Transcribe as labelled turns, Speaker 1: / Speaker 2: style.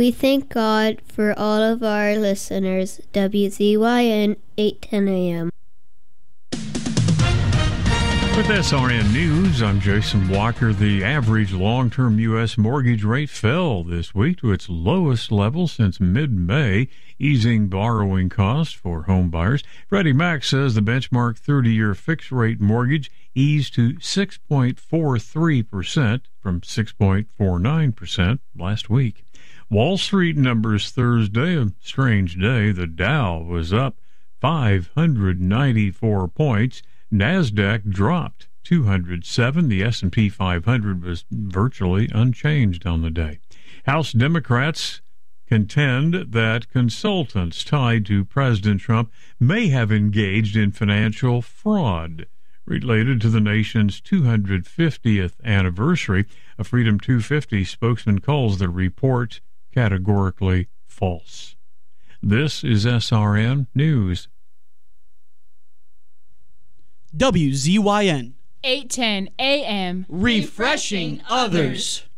Speaker 1: We thank God for all of our listeners. WZYN 810 AM.
Speaker 2: With SRN News, I'm Jason Walker. The average long-term U.S. mortgage rate fell this week to its lowest level since mid-May, easing borrowing costs for home buyers. Freddie Mac says the benchmark 30-year fixed-rate mortgage eased to 6.43% from 6.49% last week. Wall Street numbers Thursday, a strange day. The Dow was up 594 points. NASDAQ dropped 207. The S&P 500 was virtually unchanged on the day. House Democrats contend that consultants tied to President Trump may have engaged in financial fraud related to the nation's 250th anniversary. A Freedom 250 spokesman calls the report categorically false. This is SRN News.
Speaker 3: WZYN
Speaker 4: 810 AM.
Speaker 3: Refreshing others.